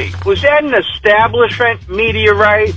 Howie, was that an establishment meteorite?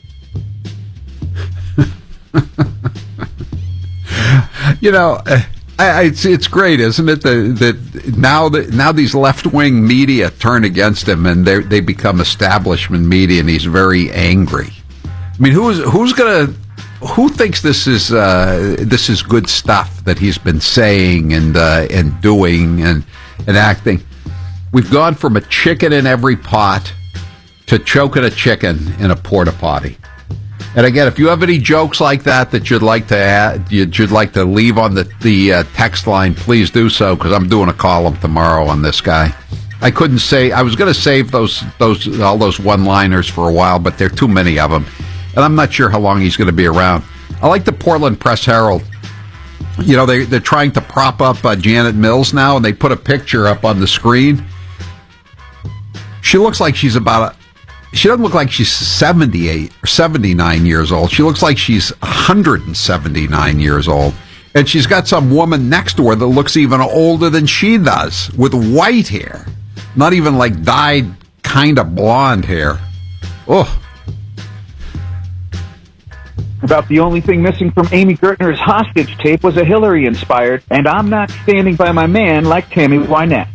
You know, it's great, isn't it? That now these left-wing media turn against him, and they become establishment media, and he's very angry. I mean, who thinks this is good stuff that he's been saying and doing and acting? We've gone from a chicken in every pot to choking a chicken in a porta potty. And again, if you have any jokes like that you'd like to add, you'd like to leave on the text line, please do so, because I'm doing a column tomorrow on this guy. I was going to save all those one-liners for a while, but there are too many of them, and I'm not sure how long he's going to be around. I like the Portland Press-Herald. You know, they're trying to prop up Janet Mills now, and they put a picture up on the screen. She looks like she doesn't look like she's 78 or 79 years old. She looks like she's 179 years old. And she's got some woman next to her that looks even older than she does, with white hair. Not even like dyed kind of blonde hair. Oh. About the only thing missing from Amy Gertner's hostage tape was a Hillary-inspired, and I'm not standing by my man like Tammy Wynette.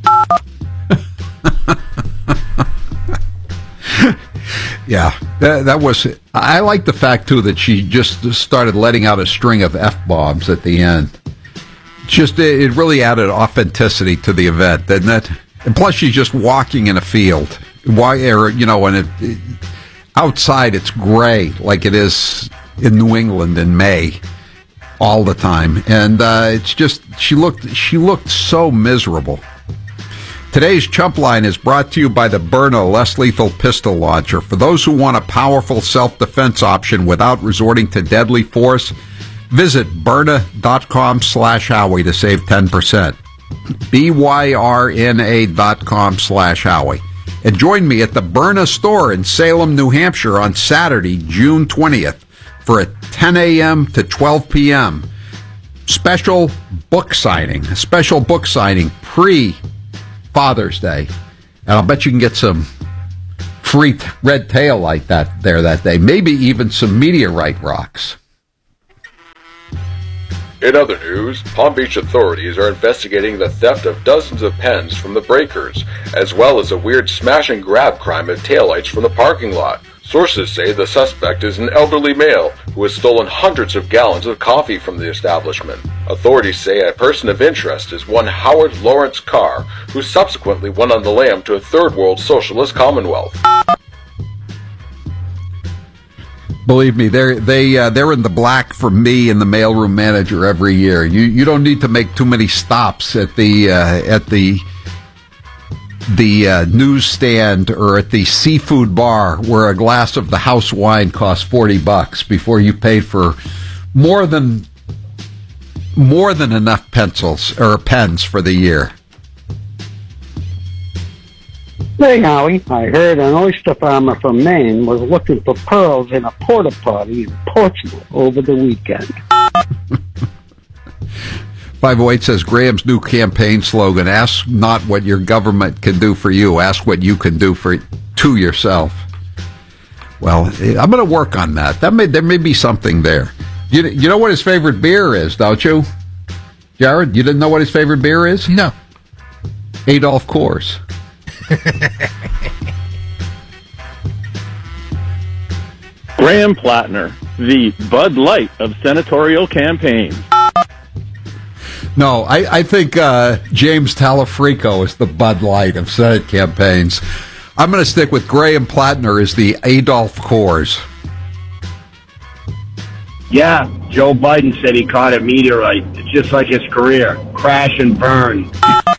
Yeah, that was. I like the fact too that she just started letting out a string of F-bombs at the end. It really added authenticity to the event, didn't it? And plus, she's just walking in a field. Outside it's gray like it is in New England in May all the time, and it's just she looked so miserable. Today's Chump Line is brought to you by the Byrna Less Lethal Pistol Launcher. For those who want a powerful self-defense option without resorting to deadly force, visit Byrna.com/Howie to save 10%. BYRNA.com/Howie. And join me at the Byrna store in Salem, New Hampshire on Saturday, June 20th for a 10 a.m. to 12 p.m. special book signing pre-Father's Day. And I'll bet you can get some free red tail like that there that day. Maybe even some meteorite rocks. In other news, Palm Beach authorities are investigating the theft of dozens of pens from the breakers, as well as a weird smash and grab crime of taillights from the parking lot. Sources say the suspect is an elderly male who has stolen hundreds of gallons of coffee from the establishment. Authorities say a person of interest is one Howard Lawrence Carr, who subsequently went on the lam to a third world socialist commonwealth. Believe me, they're in the black for me and the mailroom manager every year. You don't need to make too many stops at the newsstand or at the seafood bar where a glass of the house wine costs $40 before you pay for more than enough pencils or pens for the year. Hey, Howie, I heard an oyster farmer from Maine was looking for pearls in a porta potty in Portsmouth over the weekend. 508 says Graham's new campaign slogan, ask not what your government can do for you, ask what you can do to yourself. Well, I'm going to work on that. There may be something there. You know what his favorite beer is, don't you? Jared, you didn't know what his favorite beer is? No. Adolf Coors. Graham Plattner, the Bud Light of senatorial campaigns. No, I think James Talafrico is the Bud Light of Senate campaigns. I'm going to stick with Graham Plattner as the Adolf Coors. Yeah, Joe Biden said he caught a meteorite. It's just like his career. Crash and burn.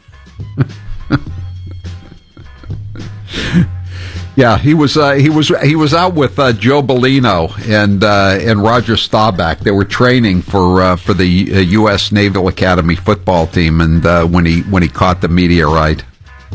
Yeah, he was out with Joe Bellino and Roger Staubach. They were training for the U.S. Naval Academy football team, and when he caught the meteorite.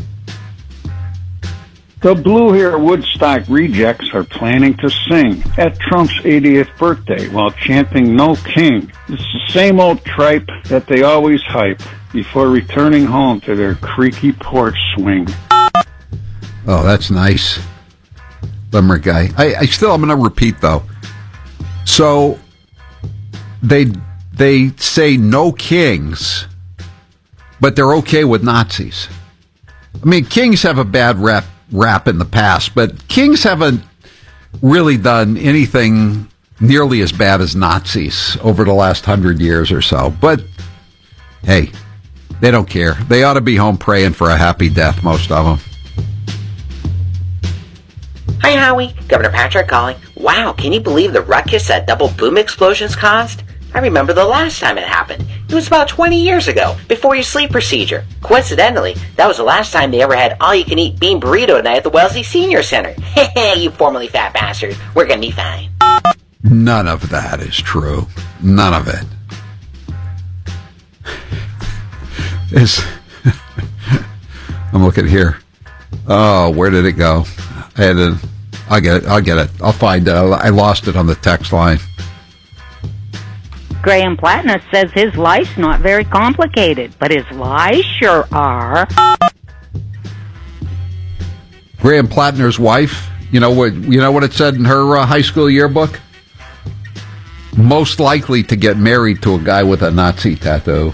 The Blue Hair Woodstock Rejects are planning to sing at Trump's 80th birthday while chanting "No King." It's the same old tripe that they always hype before returning home to their creaky porch swing. Oh, that's nice. Limerick guy. I'm going to repeat, though. So, they say no kings, but they're okay with Nazis. I mean, kings have a bad rap in the past, but kings haven't really done anything nearly as bad as Nazis over the last 100 years or so. But, hey, they don't care. They ought to be home praying for a happy death, most of them. Hi, Howie. Governor Patrick calling. Wow, can you believe the ruckus that double boom explosions caused? I remember the last time it happened. It was about 20 years ago, before your sleep procedure. Coincidentally, that was the last time they ever had all-you-can-eat bean burrito night at the Wellesley Senior Center. Hey, you formerly fat bastards. We're gonna be fine. None of that is true. None of it. I'm looking here. Oh, where did it go? I'll get it. I'll find it. I lost it on the text line. Graham Plattner says his life's not very complicated, but his lies sure are. Graham Plattner's wife, you know what it said in her high school yearbook? Most likely to get married to a guy with a Nazi tattoo.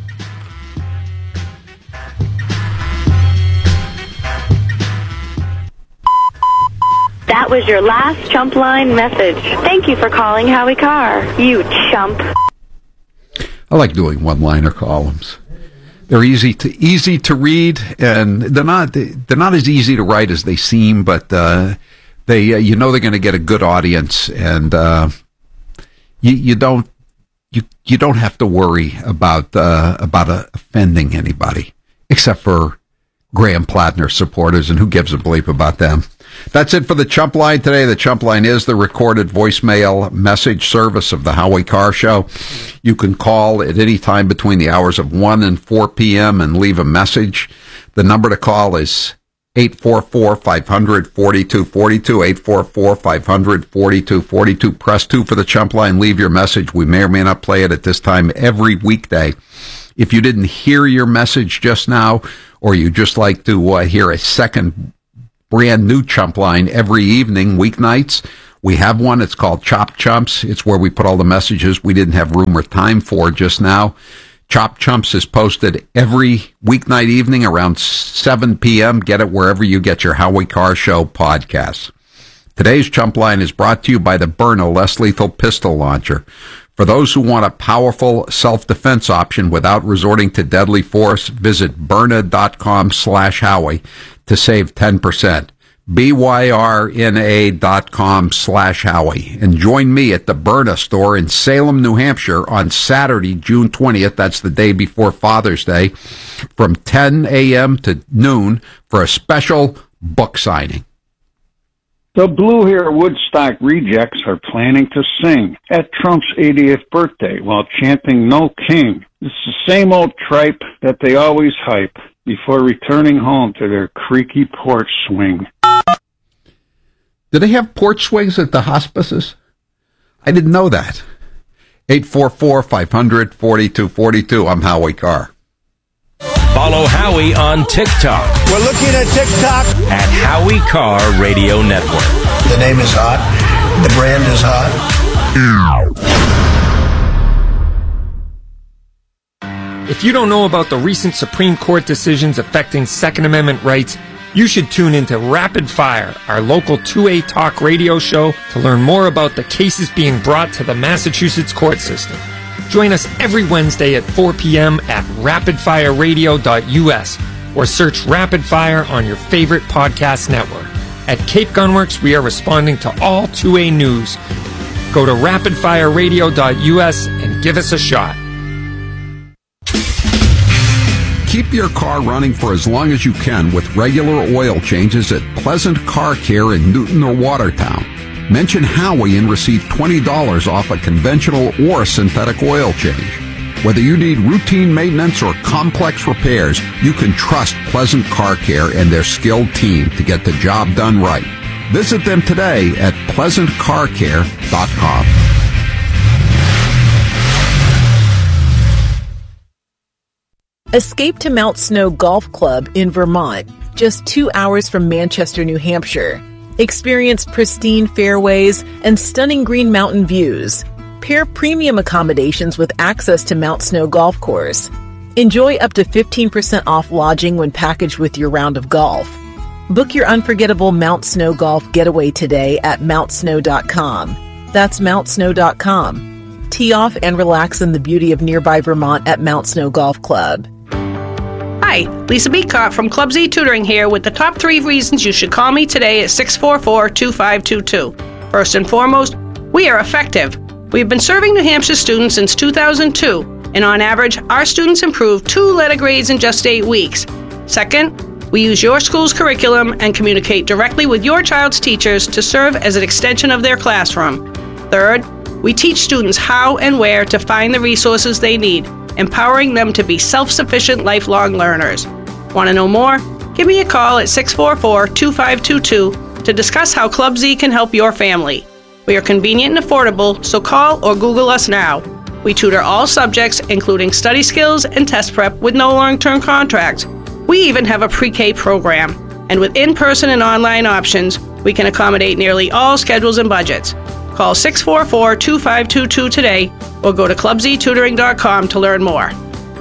That was your last chump line message. Thank you for calling Howie Carr, you chump. I like doing one-liner columns. They're easy to read, and they're not as easy to write as they seem, but they they're going to get a good audience, and you don't have to worry about offending anybody, except for Graham Plattner supporters, and who gives a bleep about them. That's it for the Chump Line today. The Chump Line is the recorded voicemail message service of the Howie Carr Show. You can call at any time between the hours of 1 and 4 p.m. and leave a message. The number to call is 844-500-4242, 844-500-4242. Press 2 for the Chump Line. Leave your message. We may or may not play it at this time every weekday. If you didn't hear your message just now, or you just like to hear a second brand new Chump Line every evening, weeknights, we have one. It's called Chop Chumps. It's where we put all the messages we didn't have room or time for just now. Chop Chumps is posted every weeknight evening around 7 p.m. Get it wherever you get your Howie Carr Show podcasts. Today's Chump Line is brought to you by the Byrna Less Lethal Pistol Launcher. For those who want a powerful self-defense option without resorting to deadly force, visit Byrna.com/Howie to save 10%. BYRNA.com/Howie. And join me at the Byrna store in Salem, New Hampshire on Saturday, June 20th. That's the day before Father's Day, from 10 a.m. to noon for a special book signing. The Blue Hair Woodstock Rejects are planning to sing at Trump's 80th birthday while chanting "No King." It's the same old tripe that they always hype before returning home to their creaky porch swing. Do they have porch swings at the hospices? I didn't know that. 844-500-4242. I'm Howie Carr. Follow Howie on TikTok. We're looking at TikTok at Howie Carr Radio Network. The name is hot. The brand is hot. If you don't know about the recent Supreme Court decisions affecting Second Amendment rights, you should tune into Rapid Fire, our local 2A talk radio show, to learn more about the cases being brought to the Massachusetts court system. Join us every Wednesday at 4 p.m. at rapidfireradio.us or search Rapid Fire on your favorite podcast network. At Cape Gunworks, we are responding to all 2A news. Go to rapidfireradio.us and give us a shot. Keep your car running for as long as you can with regular oil changes at Pleasant Car Care in Newton or Watertown. Mention Howie and receive $20 off a conventional or synthetic oil change. Whether you need routine maintenance or complex repairs, you can trust Pleasant Car Care and their skilled team to get the job done right. Visit them today at pleasantcarcare.com. Escape to Mount Snow Golf Club in Vermont. just 2 hours from Manchester, New Hampshire. Experience pristine fairways and stunning green mountain views. Pair premium accommodations with access to Mount Snow Golf Course. Enjoy up to 15% off lodging when packaged with your round of golf. Book your unforgettable Mount Snow Golf getaway today at mountsnow.com. That's mountsnow.com. Tee off and relax in the beauty of nearby Vermont at Mount Snow Golf Club. Hi, Lisa Beacott from Club Z Tutoring here with the top 3 reasons you should call me today at 644-2522. First and foremost, we are effective. We've been serving New Hampshire students since 2002, and on average, our students improve 2 letter grades in just 8 weeks. Second, we use your school's curriculum and communicate directly with your child's teachers to serve as an extension of their classroom. Third, we teach students how and where to find the resources they need, empowering them to be self-sufficient lifelong learners. Want to know more? Give me a call at 644-2522 to discuss how Club Z can help your family. We are convenient and affordable, so call or Google us now. We tutor all subjects, including study skills and test prep with no long-term contracts. We even have a pre-K program. And with in-person and online options, we can accommodate nearly all schedules and budgets. Call 644-2522 today or go to clubztutoring.com to learn more.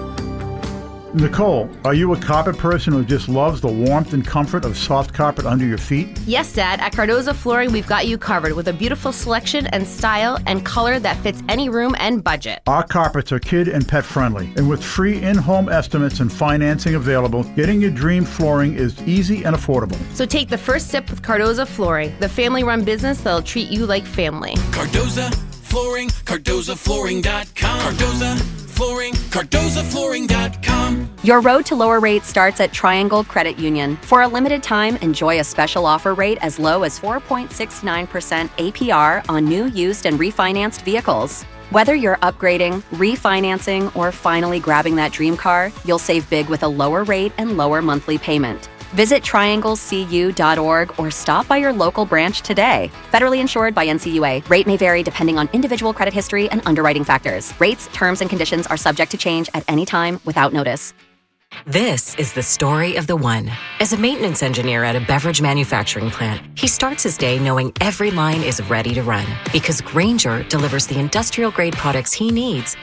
Nicole, are you a carpet person who just loves the warmth and comfort of soft carpet under your feet? Yes, Dad. At Cardoza Flooring, we've got you covered with a beautiful selection and style and color that fits any room and budget. Our carpets are kid and pet friendly, and with free in-home estimates and financing available, getting your dream flooring is easy and affordable. So take the first step with Cardoza Flooring, the family-run business that'll treat you like family. Cardoza Flooring, CardozaFlooring.com. Cardoza Flooring, CardozaFlooring.com. Your road to lower rates starts at Triangle Credit Union. For a limited time, enjoy a special offer rate as low as 4.69% APR on new, used, and refinanced vehicles. Whether you're upgrading, refinancing, or finally grabbing that dream car, you'll save big with a lower rate and lower monthly payment. Visit trianglecu.org or stop by your local branch today. Federally insured by NCUA. Rate may vary depending on individual credit history and underwriting factors. Rates, terms, and conditions are subject to change at any time without notice. This is the story of the one. As a maintenance engineer at a beverage manufacturing plant, he starts his day knowing every line is ready to run because Grainger delivers the industrial-grade products he needs